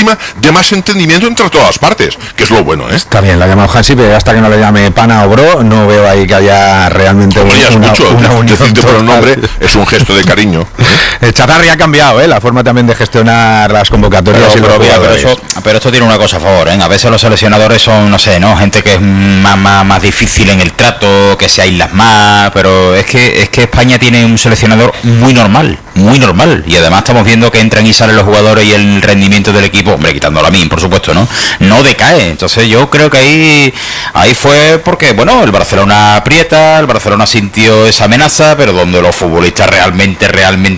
clima de más entendimiento entre todas las partes, que es lo bueno, ¿eh? Está bien, la ha llamado Hansi, pero hasta que no le llame pana o bro, no veo ahí que haya realmente una unión. Decirte por el nombre es un gesto de cariño. El Chatarri ha cambiado, la forma también de gestionar las convocatorias y los jugadores. Pero esto tiene una cosa a favor, A veces los seleccionadores son, no sé, gente que es más difícil en el trato, que se aísla más, pero es que España tiene un seleccionador muy normal, y además estamos viendo que entran y salen los jugadores y el rendimiento del equipo, hombre, quitando a Lamine, por supuesto, no decae. Entonces yo creo que ahí fue porque, bueno, el Barcelona aprieta, el Barcelona sintió esa amenaza, pero donde los futbolistas realmente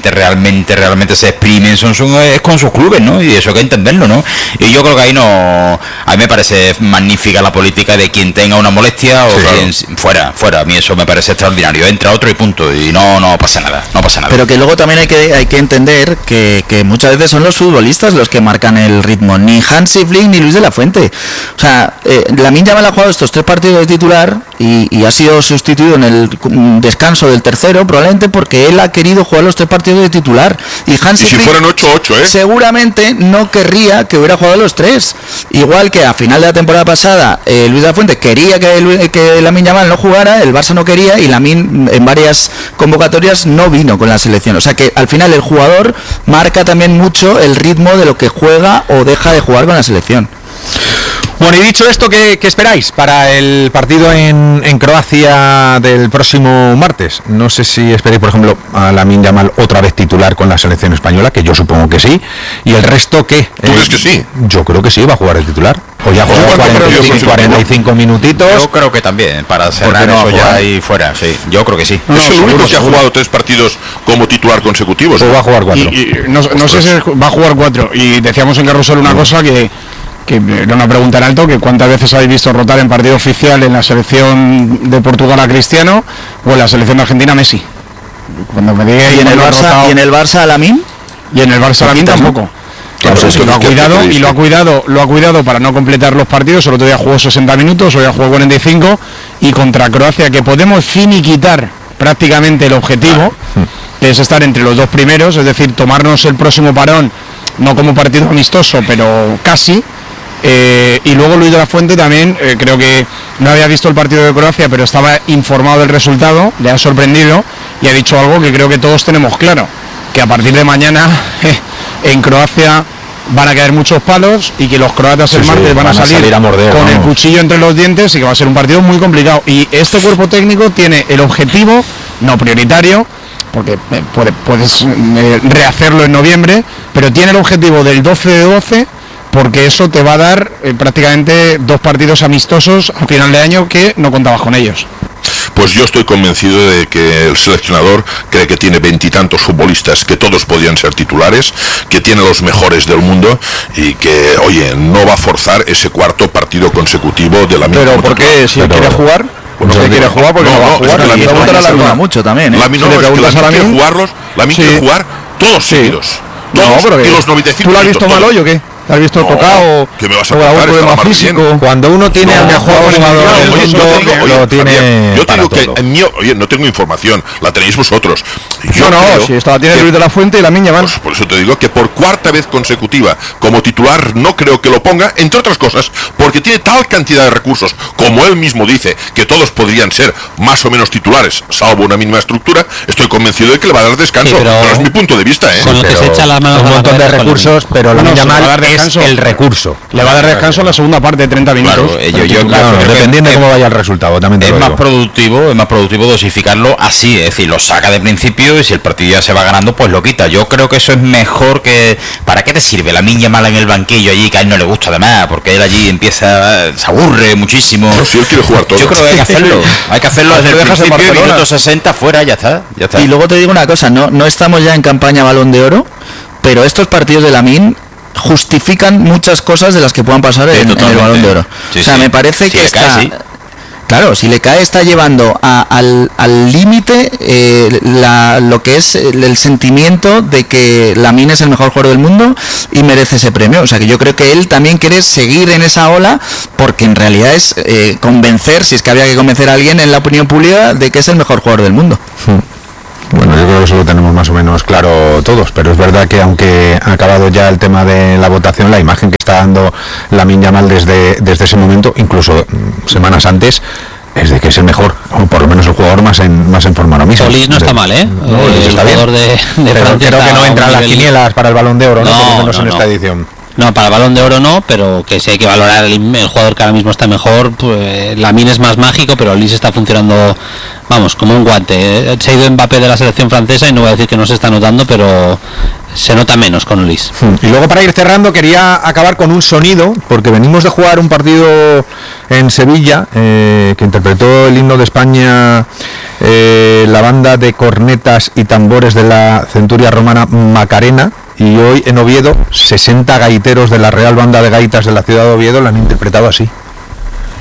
se exprimen es con sus clubes, y eso hay que entenderlo, y yo creo que ahí a mí me parece magnífica la política de quien tenga una molestia o quien fuera, a mí eso me parece extraordinario, entra otro y punto, y no pasa nada. Pero que luego también hay que entender que muchas veces son los futbolistas los que marcan el ritmo, ni Hansi Flick ni Luis de la Fuente. O sea, Lamine Yamal ha jugado estos 3 partidos de titular y ha sido sustituido en el descanso del tercero, probablemente porque él ha querido jugar los 3 partidos de titular. Y Hansi Flick, fueran 8-8, seguramente no querría que hubiera jugado los 3. Igual que a final de la temporada pasada, Luis de la Fuente quería que Lamine Yamal no jugara, el Barça no quería, y Lamine en varias convocatorias no vino con la selección. O sea que al final el jugador marca también mucho el ritmo de lo que juega o deja de jugar con la selección. Bueno, y dicho esto, ¿qué esperáis para el partido en Croacia del próximo martes? No sé si esperáis, por ejemplo, a Lamine Yamal otra vez titular con la selección española, que yo supongo que sí. ¿Y el resto qué? ¿Tú crees que sí? Yo creo que sí, va a jugar el titular. O ya juega 45 minutitos. Yo creo que también, para cerrar eso ya y fuera, sí. Yo creo que sí. Es el único que ha jugado 3 partidos como titular consecutivos. O va a jugar 4. No sé si va a jugar 4. Y decíamos en Carrusel una cosa que era una pregunta en alto, que cuántas veces habéis visto rotar en partido oficial en la selección de Portugal a Cristiano o en la selección de Argentina a Messi. Cuando me diga, ¿Y en el Barça a Lamine? Y en el Barça a Lamine tampoco. Claro, es que lo ha cuidado para no completar los partidos. El otro día jugó 60 minutos, hoy ha jugado 45, y contra Croacia, que podemos finiquitar prácticamente el objetivo, que es estar entre los 2 primeros, es decir, tomarnos el próximo parón, no como partido amistoso, pero casi. Y luego Luis de la Fuente también, creo que no había visto el partido de Croacia, pero estaba informado del resultado, le ha sorprendido y ha dicho algo que creo que todos tenemos claro, que a partir de mañana en Croacia van a caer muchos palos y que los croatas el martes van a salir a morder, con el cuchillo entre los dientes, y que va a ser un partido muy complicado. Y este cuerpo técnico tiene el objetivo, no prioritario, porque puedes rehacerlo en noviembre, pero tiene el objetivo del 12 de 12, porque eso te va a dar prácticamente 2 partidos amistosos a final de año que no contabas con ellos. Pues yo estoy convencido de que el seleccionador cree que tiene 20 y tantos futbolistas que todos podrían ser titulares, que tiene los mejores del mundo y que, oye, no va a forzar ese 4º partido consecutivo de la misma. ¿Pero por qué? Si quiere jugar, pues no quiere jugar porque no va a jugar. Y preguntará mucho también, ¿eh? Lamine quiere jugar todos seguidos. Todos, y los 95. ¿Tú lo has visto mal hoy o qué? ¿Te has visto tocado? ¿Qué me vas a tocar? ¿Algún problema físico? Cuando uno tiene al mejor jugador del mundo, lo tiene. Yo te digo que no tengo información, la tenéis vosotros. Si esta la tiene Luis de la Fuente y Lamine Yamal. Pues por eso te digo que por 4ª vez consecutiva como titular no creo que lo ponga, entre otras cosas, porque tiene tal cantidad de recursos, como él mismo dice, que todos podrían ser más o menos titulares, salvo una mínima estructura. Estoy convencido de que le va a dar descanso, pero es mi punto de vista, con lo que se echa la mano un montón de recursos, pero Lamine Yamal es el recurso. Le va a dar descanso en la segunda parte de 30 minutos. Claro, dependiendo de cómo vaya el resultado, también es más productivo dosificarlo así, es decir, lo saca de principio y si el partido ya se va ganando, pues lo quita. Yo creo que eso es mejor que... ¿Para qué te sirve Lamine Yamal en el banquillo allí, que a él no le gusta además? Porque él allí se aburre muchísimo. Pero si él quiere jugar todo. Yo creo que hay que hacerlo desde el principio, minuto 60 fuera, ya está. Y luego te digo una cosa, no estamos ya en campaña Balón de Oro, pero estos partidos de Lamine justifican muchas cosas de las que puedan pasar en el Balón de Oro. Me parece que está... Claro, si le cae está llevando al límite lo que es el sentimiento de que Lamine es el mejor jugador del mundo y merece ese premio. O sea que yo creo que él también quiere seguir en esa ola, porque en realidad es convencer, si es que había que convencer a alguien en la opinión pública, de que es el mejor jugador del mundo. Bueno, yo creo que eso lo tenemos más o menos claro todos, pero es verdad que aunque ha acabado ya el tema de la votación, la imagen que está dando Lamine Yamal desde ese momento, incluso semanas antes, es de que es el mejor, o por lo menos el jugador más en forma ahora mismo. Olís no está mal, ¿eh? No, el está jugador bien. de Francia creo que no entra en las quinielas para el Balón de Oro, ¿no? Por lo menos en esta edición. No, para el Balón de Oro no, pero que si hay que valorar el jugador que ahora mismo está mejor, pues Lamine es más mágico, pero Olís está funcionando, vamos, como un guante. Se ha ido Mbappé de la selección francesa y no voy a decir que no se está notando, pero se nota menos con Olís. Y luego, para ir cerrando, quería acabar con un sonido, porque venimos de jugar un partido en Sevilla, que interpretó el himno de España la banda de cornetas y tambores de la centuria romana Macarena, y hoy en Oviedo 60 gaiteros de la Real Banda de Gaitas de la ciudad de Oviedo la han interpretado así.